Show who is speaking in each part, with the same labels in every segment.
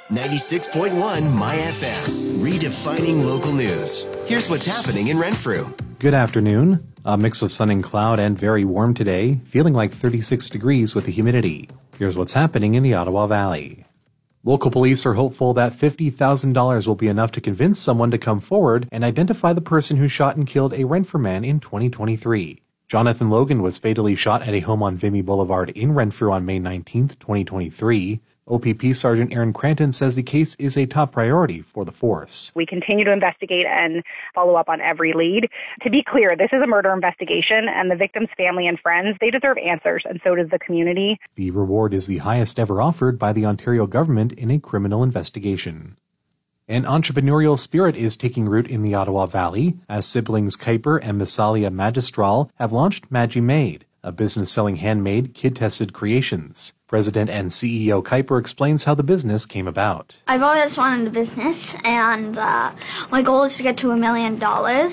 Speaker 1: 96.1 My FM, redefining local news. Here's what's happening in Renfrew.
Speaker 2: Good afternoon. A mix of sun and cloud and very warm today, feeling like 36 degrees with the humidity. Here's what's happening in the Ottawa Valley. Local police are hopeful that $50,000 will be enough to convince someone to come forward and identify the person who shot and killed a Renfrew man in 2023. Jonathan Logan was fatally shot at a home on Vimy Boulevard in Renfrew on May 19, 2023. OPP Sergeant Aaron Cranton says the case is a top priority for the force.
Speaker 3: We continue to investigate and follow up on every lead. To be clear, this is a murder investigation, and the victim's family and friends, they deserve answers, and so does the community.
Speaker 2: The reward is the highest ever offered by the Ontario government in a criminal investigation. An entrepreneurial spirit is taking root in the Ottawa Valley as siblings Kuiper and Missalia Magistral have launched Magimade, a business selling handmade, kid-tested creations. President and CEO Kuiper explains how the business came about.
Speaker 4: I've always wanted a business, and my goal is to get to $1 million.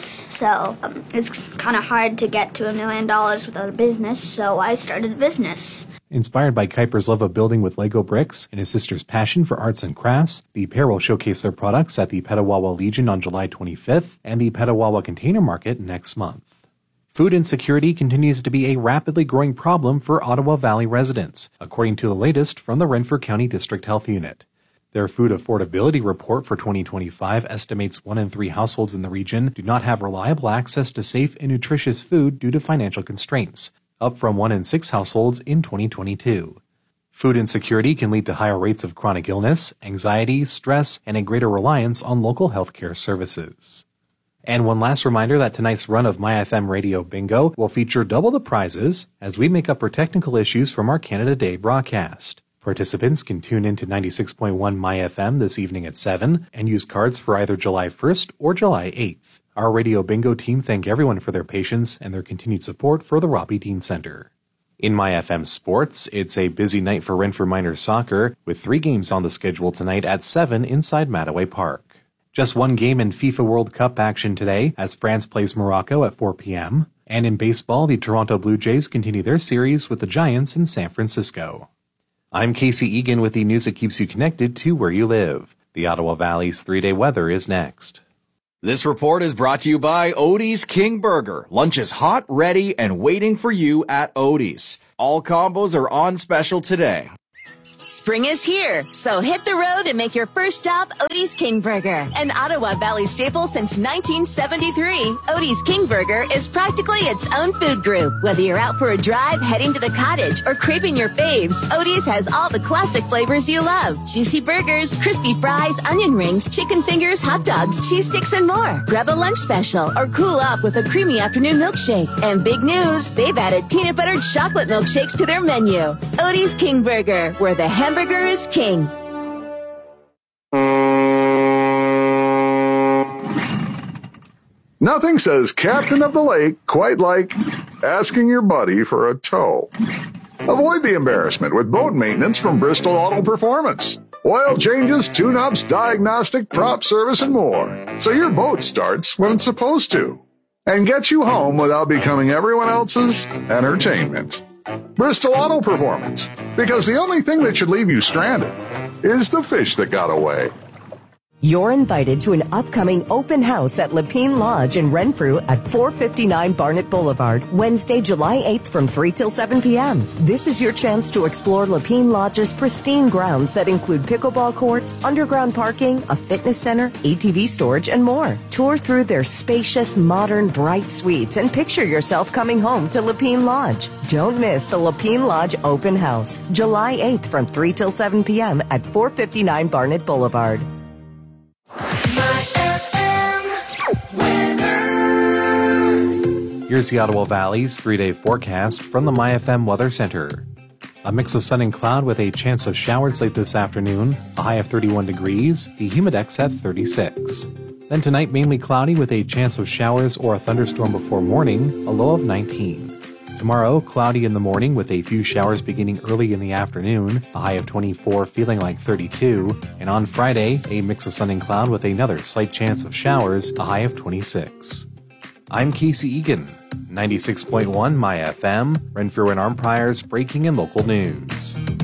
Speaker 4: So it's kind of hard to get to $1 million without a business, so I started a business.
Speaker 2: Inspired by Kuiper's love of building with Lego bricks and his sister's passion for arts and crafts, the pair will showcase their products at the Petawawa Legion on July 25th and the Petawawa Container Market next month. Food insecurity continues to be a rapidly growing problem for Ottawa Valley residents, according to the latest from the Renfrew County District Health Unit. Their food affordability report for 2025 estimates 1 in 3 households in the region do not have reliable access to safe and nutritious food due to financial constraints, up from 1 in 6 households in 2022. Food insecurity can lead to higher rates of chronic illness, anxiety, stress, and a greater reliance on local healthcare services. And one last reminder that tonight's run of MyFM Radio Bingo will feature double the prizes as we make up for technical issues from our Canada Day broadcast. Participants can tune into 96.1 MyFM this evening at 7 and use cards for either July 1st or July 8th. Our Radio Bingo team thank everyone for their patience and their continued support for the Robbie Dean Center. In MyFM Sports, it's a busy night for Renfrew Miners soccer with 3 games on the schedule tonight at 7 inside Mattaway Park. Just one game in FIFA World Cup action today as France plays Morocco at 4 p.m. And in baseball, the Toronto Blue Jays continue their series with the Giants in San Francisco. I'm Casey Egan with the news that keeps you connected to where you live. The Ottawa Valley's 3-day weather is next.
Speaker 5: This report is brought to you by Odie's King Burger. Lunch is hot, ready, and waiting for you at Odie's. All combos are on special today.
Speaker 6: Spring is here, so hit the road and make your first stop Odie's King Burger. An Ottawa Valley staple since 1973, Odie's King Burger is practically its own food group. Whether you're out for a drive, heading to the cottage, or craving your faves, Odie's has all the classic flavors you love. Juicy burgers, crispy fries, onion rings, chicken fingers, hot dogs, cheese sticks, and more. Grab a lunch special or cool up with a creamy afternoon milkshake. And big news, they've added peanut buttered chocolate milkshakes to their menu. Odie's King Burger, where the hamburger is king.
Speaker 7: Nothing says captain of the lake quite like asking your buddy for a tow. Avoid the embarrassment with boat maintenance from Bristol Auto Performance. Oil changes, tune-ups, diagnostic, prop service, and more. So your boat starts when it's supposed to. And gets you home without becoming everyone else's entertainment. Bristol Auto Performance, because the only thing that should leave you stranded is the fish that got away.
Speaker 8: You're invited to an upcoming open house at Lapine Lodge in Renfrew at 459 Barnett Boulevard, Wednesday, July 8th from 3 till 7 p.m. This is your chance to explore Lapine Lodge's pristine grounds that include pickleball courts, underground parking, a fitness center, ATV storage, and more. Tour through their spacious, modern, bright suites and picture yourself coming home to Lapine Lodge. Don't miss the Lapine Lodge open house, July 8th from 3 till 7 p.m. at 459 Barnett Boulevard.
Speaker 2: Here's the Ottawa Valley's 3-day forecast from the MyFM Weather Center. A mix of sun and cloud with a chance of showers late this afternoon, a high of 31 degrees, the humidex at 36. Then tonight, mainly cloudy with a chance of showers or a thunderstorm before morning, a low of 19. Tomorrow, cloudy in the morning with a few showers beginning early in the afternoon, a high of 24, feeling like 32. And on Friday, a mix of sun and cloud with another slight chance of showers, a high of 26. I'm Casey Egan, 96.1 My FM, Renfrew and Arnprior's breaking and local news.